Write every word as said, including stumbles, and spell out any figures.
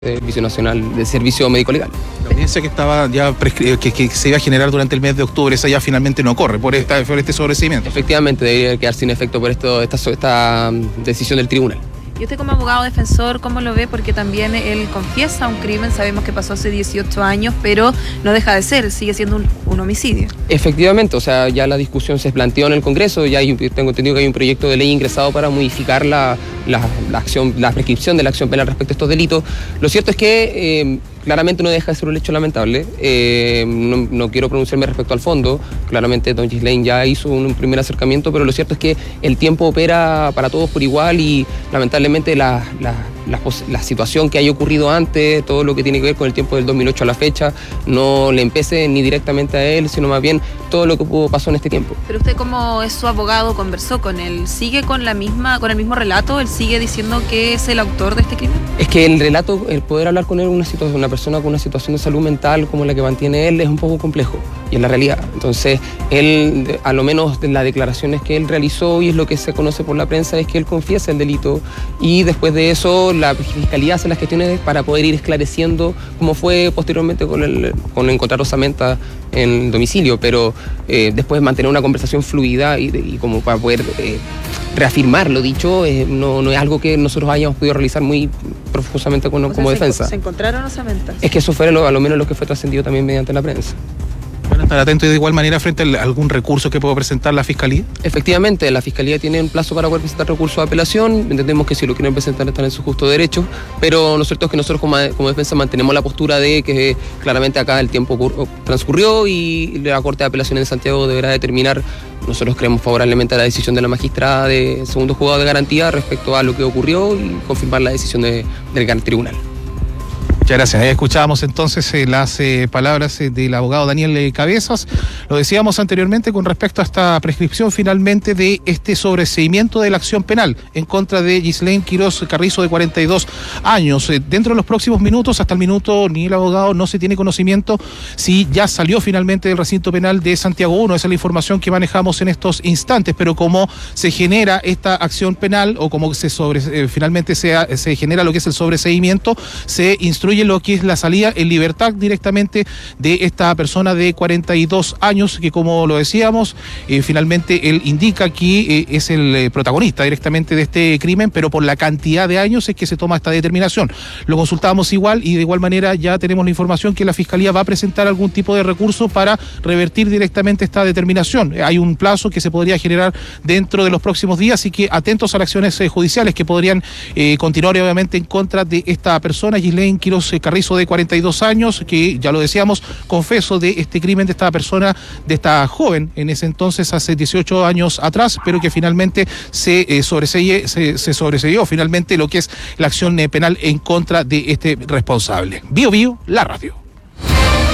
Servicio Nacional de Servicio Médico Legal. La audiencia que estaba ya prescri- que, que se iba a generar durante el mes de octubre, esa ya finalmente no corre por, esta, por este sobreseimiento. Efectivamente, debería quedar sin efecto por esto, esta, esta decisión del tribunal. Y usted como abogado defensor, ¿cómo lo ve? Porque también él confiesa un crimen, sabemos que pasó hace dieciocho años, pero no deja de ser, sigue siendo un, un homicidio. Efectivamente, o sea, ya la discusión se planteó en el Congreso, ya hay, tengo entendido que hay un proyecto de ley ingresado para modificar la, la, la acción, la prescripción de la acción penal respecto a estos delitos. Lo cierto es que eh, claramente no deja de ser un hecho lamentable, eh, no, no quiero pronunciarme respecto al fondo, claramente don Ghislaine ya hizo un, un primer acercamiento, pero lo cierto es que el tiempo opera para todos por igual y lamentablemente la, la, la, la situación que haya ocurrido antes, todo lo que tiene que ver con el tiempo del dos mil ocho a la fecha, no le empece ni directamente a él, sino más bien todo lo que pudo pasar en este tiempo. Pero usted, como es su abogado, conversó con él, ¿sigue con la misma, con el mismo relato? ¿Él sigue diciendo que es el autor de este crimen? Es que el relato, el poder hablar con él, una situación, una persona con una situación de salud mental como la que mantiene él, es un poco complejo, y es la realidad. Entonces, él, a lo menos de las declaraciones que él realizó, y es lo que se conoce por la prensa, es que él confiesa el delito, y después de eso, la Fiscalía hace las gestiones para poder ir esclareciendo cómo fue posteriormente con, el, con encontrar osamenta en el domicilio, pero eh, después mantener una conversación fluida y, y como para poder eh, reafirmar lo dicho, eh, no, no es algo que nosotros hayamos podido realizar muy profusamente como, o sea, como se defensa. ¿Se encontraron osamentas? Es que eso fue lo, a lo menos lo que fue trascendido también mediante la prensa. ¿Van a estar atentos de igual manera frente a algún recurso que pueda presentar la Fiscalía? Efectivamente, la Fiscalía tiene un plazo para poder presentar recursos de apelación, entendemos que si lo quieren presentar están en su justo derecho, pero lo cierto es que nosotros como, como defensa mantenemos la postura de que claramente acá el tiempo transcurrió y la Corte de Apelaciones de Santiago deberá determinar. Nosotros creemos favorablemente a la decisión de la magistrada de segundo juzgado de garantía respecto a lo que ocurrió y confirmar la decisión de, del gran tribunal. Muchas gracias. Ahí escuchábamos entonces eh, las eh, palabras eh, del abogado Daniel eh, Cabezas. Lo decíamos anteriormente con respecto a esta prescripción finalmente de este sobreseimiento de la acción penal en contra de Ghislaine Quiroz Carrizo, de cuarenta y dos años. Eh, dentro de los próximos minutos, hasta el minuto, ni el abogado no se tiene conocimiento si ya salió finalmente del recinto penal de Santiago uno. Esa es la información que manejamos en estos instantes, pero como se genera esta acción penal o como se sobre, eh, finalmente se, se genera lo que es el sobreseimiento, se instruye lo que es la salida en libertad directamente de esta persona de cuarenta y dos años, que como lo decíamos, eh, finalmente él indica que eh, es el eh, protagonista directamente de este crimen, pero por la cantidad de años es que se toma esta determinación. Lo consultamos igual y de igual manera ya tenemos la información que la Fiscalía va a presentar algún tipo de recurso para revertir directamente esta determinación. Hay un plazo que se podría generar dentro de los próximos días, así que atentos a las acciones eh, judiciales que podrían eh, continuar obviamente en contra de esta persona, Ghislaine Quiroz Carrizo, de cuarenta y dos años, que ya lo decíamos, confeso de este crimen de esta persona, de esta joven en ese entonces, hace dieciocho años atrás, pero que finalmente se eh, sobreseyó, se, se sobreseyó finalmente lo que es la acción eh, penal en contra de este responsable. Bio Bio, la radio.